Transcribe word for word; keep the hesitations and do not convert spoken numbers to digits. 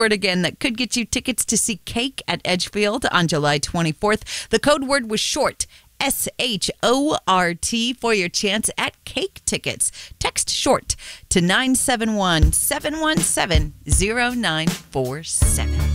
word again that could get you tickets to see Cake at Edgefield on July twenty-fourth. The code word was short. S H O R T for your chance at Cake tickets. Text short to nine seven one, seven one seven, zero nine four seven.